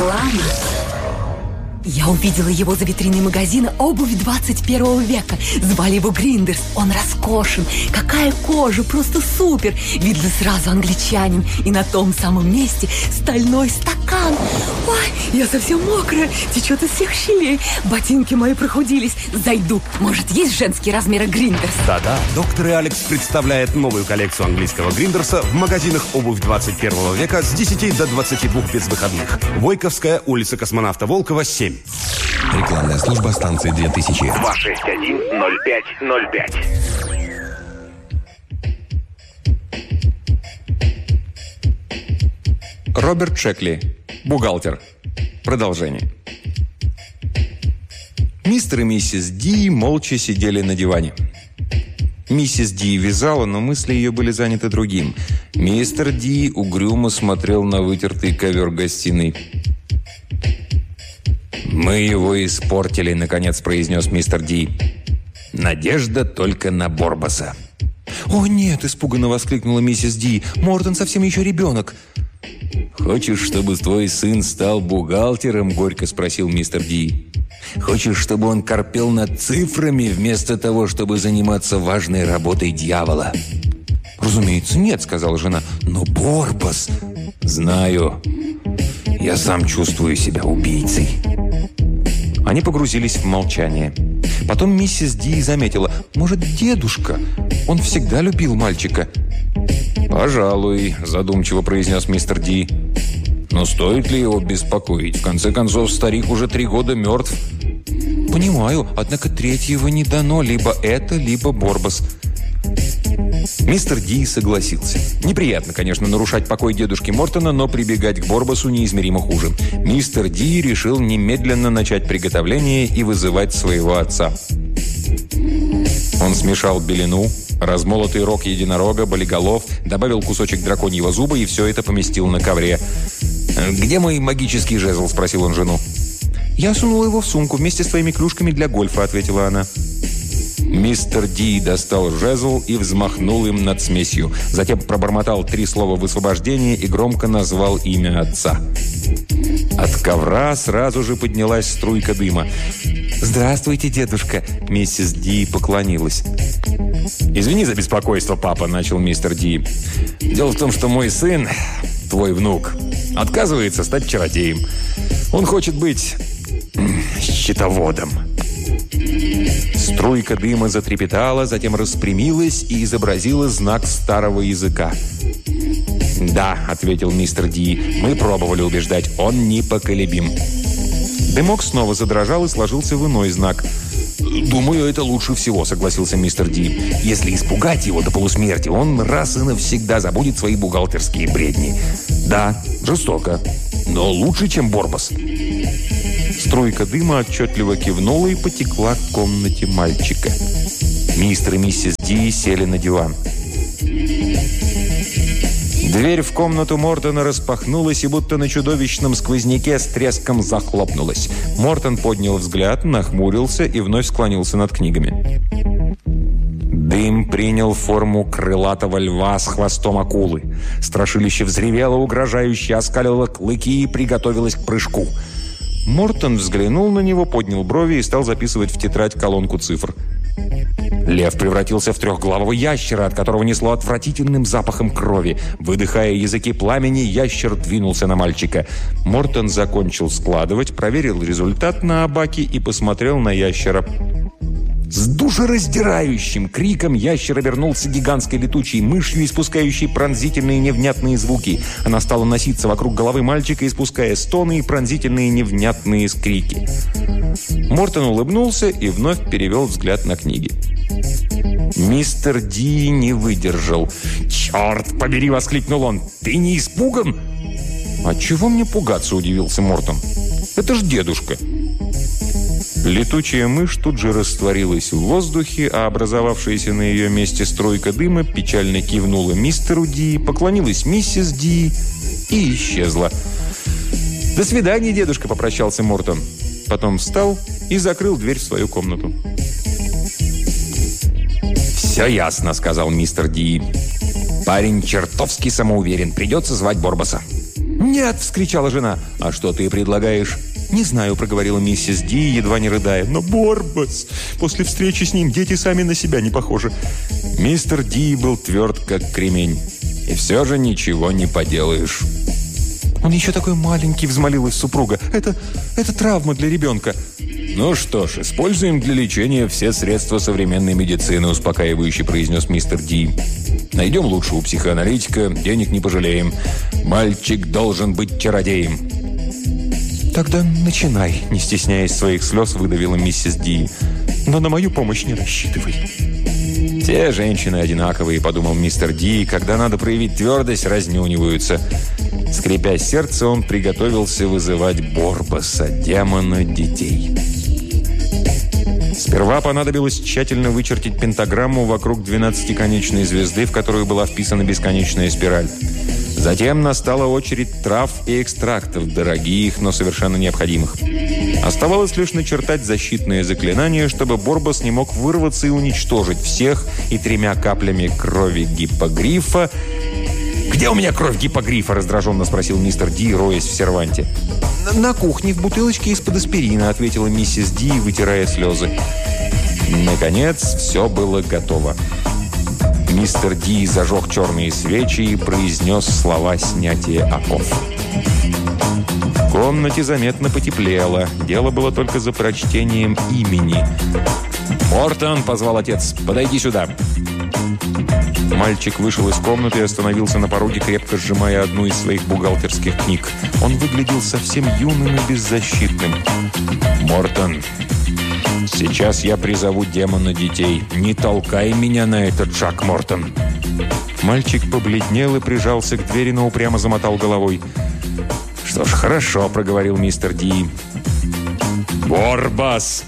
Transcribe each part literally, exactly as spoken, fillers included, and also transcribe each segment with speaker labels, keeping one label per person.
Speaker 1: Реклама. Я увидела его за витриной магазина обуви двадцать первого века. Звали его Гриндерс. Он роскошен. Какая кожа, просто супер. Видно сразу англичанин. И на том самом месте стальной стакан. Ой, я совсем мокрая. Течет из всех щелей. Ботинки мои прохудились. Зайду. Может, есть женские размеры Гриндерс?
Speaker 2: Да-да. Доктор и Алекс представляет новую коллекцию английского Гриндерса в магазинах обувь двадцать первого века с десяти до двадцати двух без выходных. Войковская, улица Космонавта Волкова, семь.
Speaker 3: Рекламная служба станции две тысячи.
Speaker 4: два шесть один ноль пять ноль пять.
Speaker 5: Роберт Шекли, бухгалтер. Продолжение. Мистер и миссис Ди молча сидели на диване. Миссис Ди вязала, но мысли ее были заняты другим. Мистер Ди угрюмо смотрел на вытертый ковер гостиной. «Мы его испортили», — наконец произнес мистер Ди. «Надежда только на Борбаса». «О, нет!» — испуганно воскликнула миссис Ди. «Мортон совсем еще ребенок». «Хочешь, чтобы твой сын стал бухгалтером?» — горько спросил мистер Ди. «Хочешь, чтобы он корпел над цифрами, вместо того, чтобы заниматься важной работой дьявола?» «Разумеется, нет», — сказала жена. «Но Борбас...» «Знаю. Я сам чувствую себя убийцей». Они погрузились в молчание. Потом миссис Ди заметила: «Может, дедушка? Он всегда любил мальчика». «Пожалуй», – задумчиво произнес мистер Ди. «Но стоит ли его беспокоить? В конце концов, старик уже три года мертв». «Понимаю, однако третьего не дано. Либо это, либо Борбас». Мистер Ди согласился. Неприятно, конечно, нарушать покой дедушки Мортона, но прибегать к Борбасу неизмеримо хуже. Мистер Ди решил немедленно начать приготовление и вызывать своего отца. Он смешал белину, размолотый рог единорога, болиголов, добавил кусочек драконьего зуба и все это поместил на ковре. «Где мой магический жезл?» – спросил он жену. «Я сунула его в сумку вместе с твоими клюшками для гольфа», – ответила она. Мистер Ди достал жезл и взмахнул им над смесью. Затем пробормотал три слова высвобождения и громко назвал имя отца. От ковра сразу же поднялась струйка дыма. «Здравствуйте, дедушка!» Миссис Ди поклонилась. «Извини за беспокойство, папа», — начал мистер Ди. «Дело в том, что мой сын, твой внук, отказывается стать чародеем. Он хочет быть счетоводом». Струйка дыма затрепетала, затем распрямилась и изобразила знак старого языка. «Да», — ответил мистер Ди, — «мы пробовали убеждать, он непоколебим». Дымок снова задрожал и сложился в иной знак. «Думаю, это лучше всего», — согласился мистер Ди. «Если испугать его до полусмерти, он раз и навсегда забудет свои бухгалтерские бредни. Да, жестоко, но лучше, чем Борбас». Струйка дыма отчетливо кивнула и потекла к комнате мальчика. Мистер и миссис Ди сели на диван. Дверь в комнату Мортона распахнулась и будто на чудовищном сквозняке с треском захлопнулась. Мортон поднял взгляд, нахмурился и вновь склонился над книгами. Дым принял форму крылатого льва с хвостом акулы. Страшилище взревело, угрожающе оскалило клыки и приготовилось к прыжку. Мортон взглянул на него, поднял брови и стал записывать в тетрадь колонку цифр. Лев превратился в трехглавого ящера, от которого несло отвратительным запахом крови. Выдыхая языки пламени, ящер двинулся на мальчика. Мортон закончил складывать, проверил результат на абаке и посмотрел на ящера. С душераздирающим криком ящер обернулся гигантской летучей мышью, испускающей пронзительные невнятные звуки. Она стала носиться вокруг головы мальчика, испуская стоны и пронзительные невнятные скрики. Мортон улыбнулся и вновь перевел взгляд на книги. Мистер Ди не выдержал. «Черт побери!» — воскликнул он. «Ты не испуган?» «А чего мне пугаться?» — удивился Мортон. «Это ж дедушка!» Летучая мышь тут же растворилась в воздухе, а образовавшаяся на ее месте струйка дыма печально кивнула мистеру Ди, поклонилась миссис Ди и исчезла. «До свидания, дедушка!» — попрощался Мортон. Потом встал и закрыл дверь в свою комнату. «Все ясно», — сказал мистер Ди. «Парень чертовски самоуверен. Придется звать Борбаса». «Нет!» – вскричала жена. «А что ты предлагаешь?» «Не знаю», – проговорила миссис Ди, едва не рыдая. «Но Борбас! После встречи с ним дети сами на себя не похожи». Мистер Ди был тверд, как кремень. «И все же ничего не поделаешь». «Он еще такой маленький», – взмолилась супруга. «Это, это травма для ребенка». «Ну что ж, используем для лечения все средства современной медицины», – успокаивающе произнес мистер Ди. «Найдем лучшего психоаналитика, денег не пожалеем. Мальчик должен быть чародеем». «Тогда начинай», – не стесняясь своих слез, выдавила миссис Ди. «Но на мою помощь не рассчитывай». «Все женщины одинаковые», – подумал мистер Ди, – «когда надо проявить твердость, разнюниваются». Скрипя сердце, он приготовился вызывать Борбаса, демона детей. Сперва понадобилось тщательно вычертить пентаграмму вокруг двенадцатиконечной звезды, в которую была вписана бесконечная спираль. Затем настала очередь трав и экстрактов, дорогих, но совершенно необходимых. Оставалось лишь начертать защитное заклинание, чтобы Борбас не мог вырваться и уничтожить всех, и тремя каплями крови гиппогрифа... «Где у меня кровь гиппогрифа?» – раздраженно спросил мистер Ди, роясь в серванте. «На кухне, в бутылочке из-под аспирина», – ответила миссис Ди, вытирая слезы. Наконец, все было готово. Мистер Ди зажег черные свечи и произнес слова снятия оков. В комнате заметно потеплело. Дело было только за прочтением имени. «Мортон!» – позвал отец. «Подойди сюда!» Мальчик вышел из комнаты и остановился на пороге, крепко сжимая одну из своих бухгалтерских книг. Он выглядел совсем юным и беззащитным. «Мортон, сейчас я призову демона детей. Не толкай меня на этот шаг, Мортон!» Мальчик побледнел и прижался к двери, но упрямо замотал головой. «Что ж, хорошо», — проговорил мистер Ди. «Борбас!»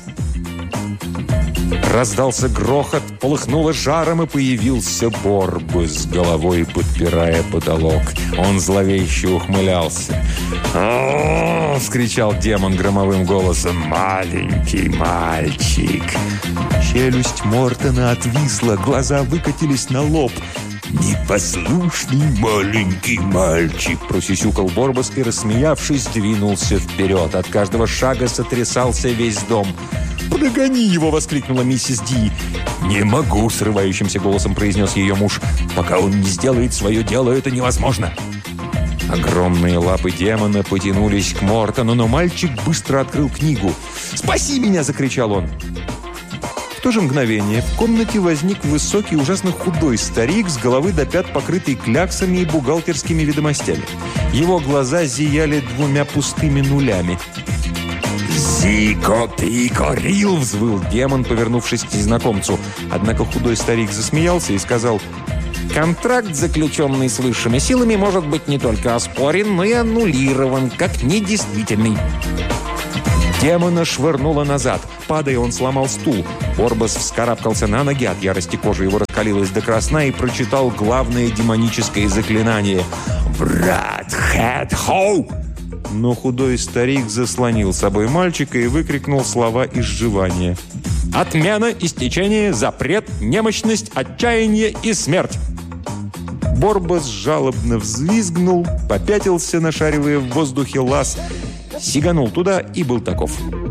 Speaker 5: Раздался грохот, полыхнуло жаром, и появился Борбас, с головой подпирая потолок. Он зловеще ухмылялся. «О-о-о!» — вскричал демон громовым голосом. «Маленький мальчик!» Челюсть Мортона отвисла, глаза выкатились на лоб. «Непослушный маленький мальчик!» – просюсюкал Борбас и, рассмеявшись, двинулся вперед. От каждого шага сотрясался весь дом. «Подогони его!» – воскликнула миссис Ди. «Не могу!» – срывающимся голосом произнес ее муж. «Пока он не сделает свое дело, это невозможно!» Огромные лапы демона потянулись к Мортону, но мальчик быстро открыл книгу. «Спаси меня!» – закричал он. В то же мгновение в комнате возник высокий, ужасно худой старик, с головы до пят покрытый кляксами и бухгалтерскими ведомостями. Его глаза зияли двумя пустыми нулями. «Зико-пико-рил!» – взвыл демон, повернувшись к незнакомцу. Однако худой старик засмеялся и сказал: «Контракт, заключенный с высшими силами, может быть не только оспорен, но и аннулирован, как недействительный». Демона швырнуло назад. Падая, он сломал стул. Борбас вскарабкался на ноги, от ярости кожа его раскалилась до красна, и прочитал главное демоническое заклинание «Врат хэт хоу!». Но худой старик заслонил собой мальчика и выкрикнул слова изживания: «Отмена, истечение, запрет, немощность, отчаяние и смерть!». Борбас жалобно взвизгнул, попятился, нашаривая в воздухе лаз, сиганул туда и был таков.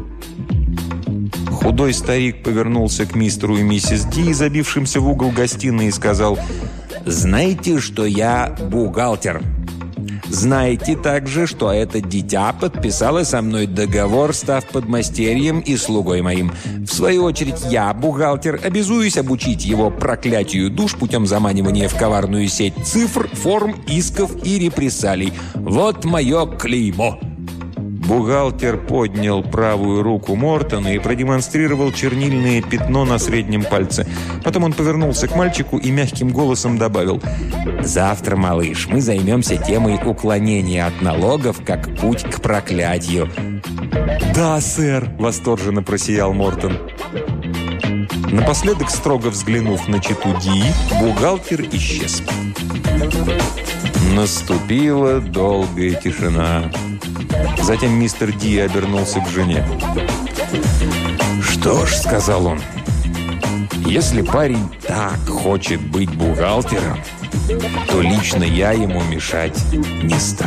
Speaker 5: Худой старик повернулся к мистеру и миссис Ди, забившимся в угол гостиной, и сказал: «Знаете, что я бухгалтер? Знаете также, что это дитя подписало со мной договор, став подмастерьем и слугой моим. В свою очередь я, бухгалтер, обязуюсь обучить его проклятию душ путем заманивания в коварную сеть цифр, форм, исков и репрессалий. Вот мое клеймо». Бухгалтер поднял правую руку Мортона и продемонстрировал чернильное пятно на среднем пальце. Потом он повернулся к мальчику и мягким голосом добавил: «Завтра, малыш, мы займемся темой уклонения от налогов как путь к проклятию». «Да, сэр!» – восторженно просиял Мортон. Напоследок, строго взглянув на читу Ди, бухгалтер исчез. Наступила долгая тишина. Затем мистер Ди обернулся к жене. «Что ж», — сказал он, — «если парень так хочет быть бухгалтером, то лично я ему мешать не стану».